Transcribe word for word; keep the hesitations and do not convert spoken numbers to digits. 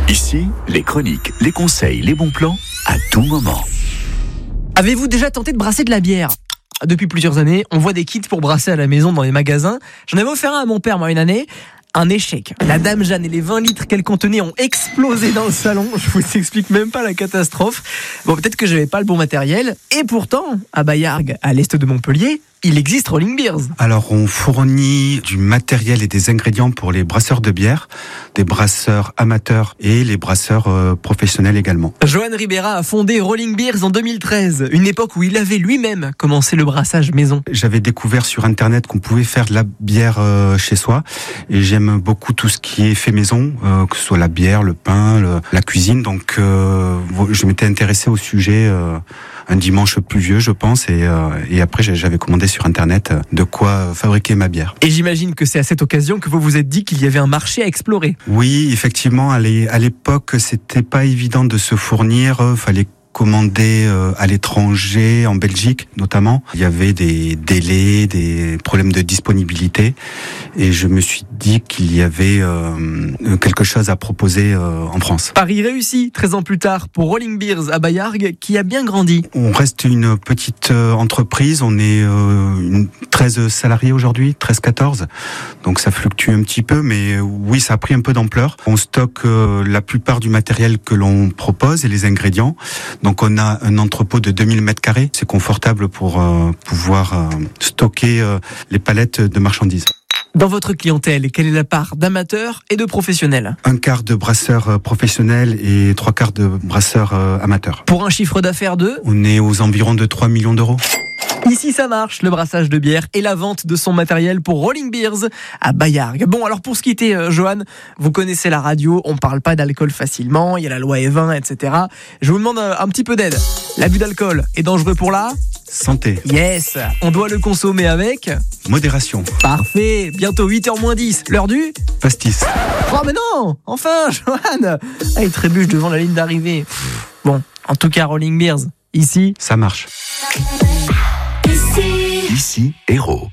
Ici, les chroniques, les conseils, les bons plans, à tout moment. Avez-vous déjà tenté de brasser de la bière ? Depuis plusieurs années, on voit des kits pour brasser à la maison dans les magasins. J'en avais offert un à mon père, moi, une année. Un échec. La Dame Jeanne et les vingt litres qu'elle contenait ont explosé dans le salon. Je vous explique même pas la catastrophe. Bon, peut-être que j'avais pas le bon matériel. Et pourtant, à Bayargues, à l'est de Montpellier, il existe Rolling Beers. Alors, on fournit du matériel et des ingrédients pour les brasseurs de bière, des brasseurs amateurs et les brasseurs euh, professionnels également. Johan Ribera a fondé Rolling Beers en deux mille treize, une époque où il avait lui-même commencé le brassage maison. J'avais découvert sur Internet qu'on pouvait faire de la bière euh, chez soi et j'aime beaucoup tout ce qui est fait maison, euh, que ce soit la bière, le pain, le, la cuisine. Donc, euh, je m'étais intéressé au sujet euh, un dimanche pluvieux, je pense, et, euh, et après j'avais commandé sur Internet de quoi fabriquer ma bière. Et j'imagine que c'est à cette occasion que vous vous êtes dit qu'il y avait un marché à explorer. Oui, effectivement, à l'époque, c'était pas évident de se fournir, fallait commander à l'étranger, en Belgique notamment. Il y avait des délais, des problèmes de disponibilité et je me suis dit qu'il y avait euh, quelque chose à proposer euh, en France. Paris réussi, treize ans plus tard, pour Rolling Beers à Bayargues, qui a bien grandi. On reste une petite entreprise, on est euh, une treize salariés aujourd'hui, treize quatorze, donc ça fluctue un petit peu, mais oui, ça a pris un peu d'ampleur. On stocke euh, la plupart du matériel que l'on propose et les ingrédients. Donc on a un entrepôt de deux mille mètres carrés, c'est confortable pour euh, pouvoir euh, stocker euh, les palettes de marchandises. Dans votre clientèle, quelle est la part d'amateurs et de professionnels ? Un quart de brasseurs professionnels et trois quarts de brasseurs amateurs. Pour un chiffre d'affaires de ? On est aux environs de trois millions d'euros. Ici, ça marche, le brassage de bière et la vente de son matériel pour Rolling Beers à Bayargues. Bon, alors pour se quitter, euh, Johan, vous connaissez la radio, on parle pas d'alcool facilement, il y a la loi E vingt, et cetera. Je vous demande un, un petit peu d'aide. L'abus d'alcool est dangereux pour la santé. Yes, on doit le consommer avec modération. Parfait, bientôt huit heures moins dix, l'heure du pastis. Oh mais non, enfin, Johan. Ah, il trébuche devant la ligne d'arrivée. Bon, en tout cas, Rolling Beers, ici, ça marche. Ici, Héros.